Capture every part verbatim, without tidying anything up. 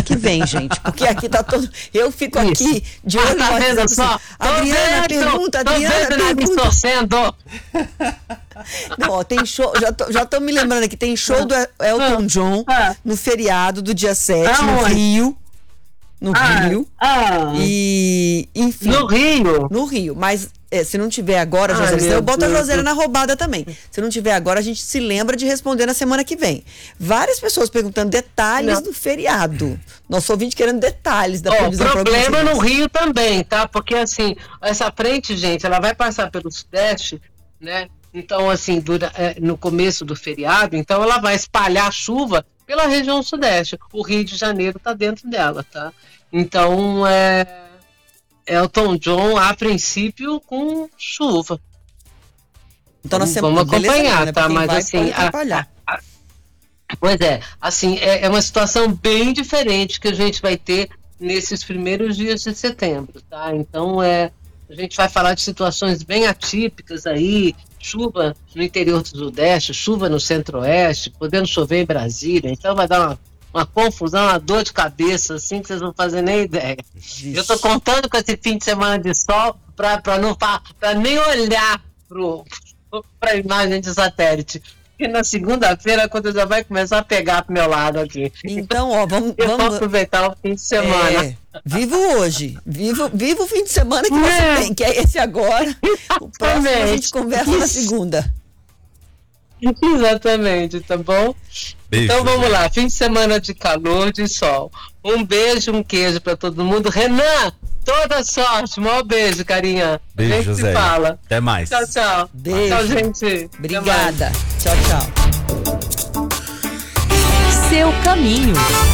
que vem, gente, porque aqui tá todo, eu fico Isso. aqui de olho. Ah, tá vendo só? Assim, Adriana vendo, pergunta, tô Adriana vendo, pergunta. Torcendo. Não, ó, tem show, já tô, já tô me lembrando aqui, tem show do Elton John no feriado do dia sete, no Rio. No ah, Rio. Ah, e, enfim. No Rio? No Rio. Mas é, se não tiver agora, ah, José, eu boto a Josélia na roubada também. Se não tiver agora, a gente se lembra de responder na semana que vem. Várias pessoas perguntando detalhes não. do feriado. Nosso ouvinte querendo detalhes da oh, previsão. O problema no Rio também, tá? Porque, assim, essa frente, gente, ela vai passar pelo Sudeste, né? Então, assim, dura, é, no começo do feriado, então ela vai espalhar chuva pela região Sudeste. O Rio de Janeiro está dentro dela, tá? Então, é, Elton John, a princípio, com chuva. Então, nós vamos acompanhar, né? Tá? Mas, vai, assim... A, a, a, pois é, assim, é, é uma situação bem diferente que a gente vai ter nesses primeiros dias de setembro, tá? Então, é, a gente vai falar de situações bem atípicas aí, chuva no interior do Sudeste, chuva no Centro-Oeste, podendo chover em Brasília, então vai dar uma, uma confusão, uma dor de cabeça, assim, que vocês não fazem nem ideia. Ixi. Eu tô contando com esse fim de semana de sol para não para nem olhar para a imagem de satélite. E na segunda-feira a coisa já vai começar a pegar pro meu lado aqui. Então, ó, vamos... Eu vamos... vou aproveitar o fim de semana. É, vivo hoje. Vivo, vivo o fim de semana que é. você tem, que é esse agora. O próximo a gente conversa na segunda. Exatamente, tá bom? Beijo, então vamos lá, fim de semana de calor, de sol. Um beijo, um queijo para todo mundo. Renan, toda sorte, maior beijo, carinha. Beijo, a gente José. se fala. Até mais. Tchau, tchau. Beijo. Tchau, gente. Obrigada. Tchau, tchau. Seu caminho.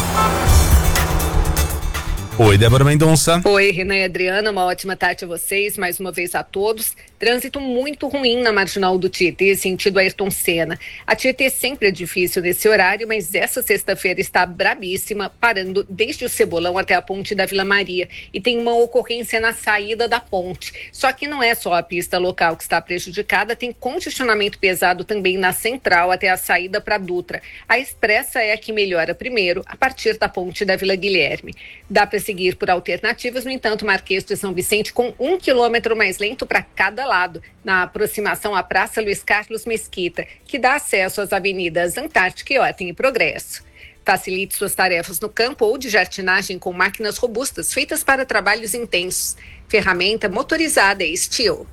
Oi, Débora Mendonça. Oi, Renan e Adriana, uma ótima tarde a vocês, mais uma vez a todos. Trânsito muito ruim na Marginal do Tietê, sentido Ayrton Senna. A Tietê sempre é difícil nesse horário, mas essa sexta-feira está brabíssima, parando desde o Cebolão até a ponte da Vila Maria. E tem uma ocorrência na saída da ponte. Só que não é só a pista local que está prejudicada, tem congestionamento pesado também na Central até a saída para Dutra. A expressa é a que melhora primeiro, a partir da ponte da Vila Guilherme. Dá para seguir por alternativas, no entanto, Marquês de São Vicente com um quilômetro mais lento para cada lado, na aproximação à Praça Luiz Carlos Mesquita, que dá acesso às avenidas Antártica e Ordem e Progresso. Facilite suas tarefas no campo ou de jardinagem com máquinas robustas feitas para trabalhos intensos. Ferramenta motorizada e Steel.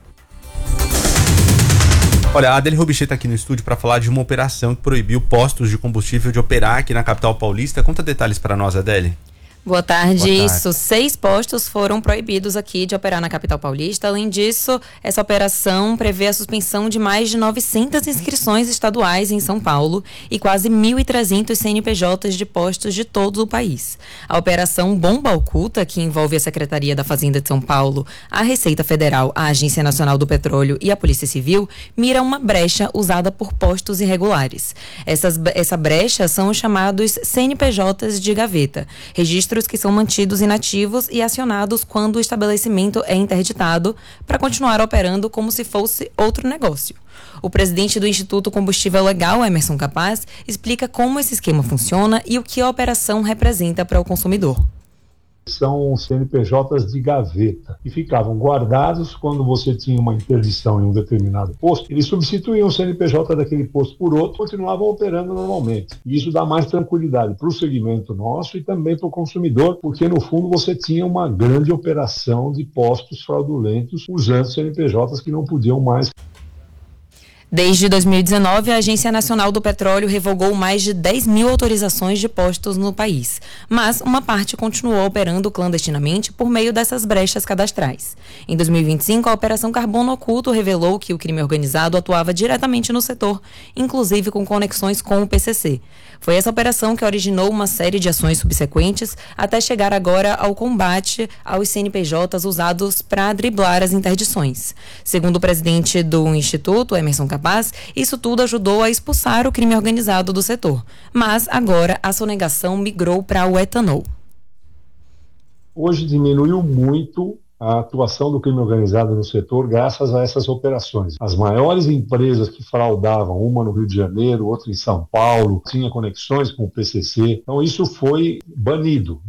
Olha, a Adele Robichê está aqui no estúdio para falar de uma operação que proibiu postos de combustível de operar aqui na capital paulista. Conta detalhes para nós, Adele. Boa tarde. Boa tarde. Isso, seis postos foram proibidos aqui de operar na capital paulista. Além disso, essa operação prevê a suspensão de mais de novecentas inscrições estaduais em São Paulo e quase mil e trezentos C N P Js de postos de todo o país. A operação Bomba Oculta, que envolve a Secretaria da Fazenda de São Paulo, a Receita Federal, a Agência Nacional do Petróleo e a Polícia Civil, mira uma brecha usada por postos irregulares. Essas, essa brecha são os chamados C N P Js de gaveta, registros que são mantidos inativos e acionados quando o estabelecimento é interditado para continuar operando como se fosse outro negócio. O presidente do Instituto Combustível Legal, Emerson Capaz, explica como esse esquema funciona e o que a operação representa para o consumidor. São C N P Js de gaveta, que ficavam guardados quando você tinha uma interdição em um determinado posto. Eles substituíam o C N P J daquele posto por outro e continuavam operando normalmente. E isso dá mais tranquilidade para o segmento nosso e também para o consumidor, porque no fundo você tinha uma grande operação de postos fraudulentos usando C N P Js que não podiam mais. Desde dois mil e dezenove, a Agência Nacional do Petróleo revogou mais de dez mil autorizações de postos no país, mas uma parte continuou operando clandestinamente por meio dessas brechas cadastrais. Em dois mil e vinte e cinco, a Operação Carbono Oculto revelou que o crime organizado atuava diretamente no setor, inclusive com conexões com o P C C. Foi essa operação que originou uma série de ações subsequentes até chegar agora ao combate aos C N P Js usados para driblar as interdições. Segundo o presidente do Instituto, Emerson Capaz, isso tudo ajudou a expulsar o crime organizado do setor. Mas agora a sonegação migrou para o etanol. Hoje diminuiu muito a atuação do crime organizado no setor graças a essas operações. As maiores empresas que fraudavam, uma no Rio de Janeiro, outra em São Paulo, tinha conexões com o P C C, então isso foi banido.